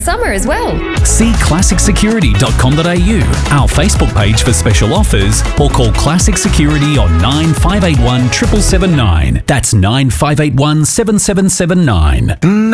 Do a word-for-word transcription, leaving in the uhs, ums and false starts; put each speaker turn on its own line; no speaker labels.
Summer as well.
See classic security dot com dot a u, our Facebook page for special offers, or call Classic Security on nine five eight one seven seven seven nine. That's nine five eight one seven seven seven nine.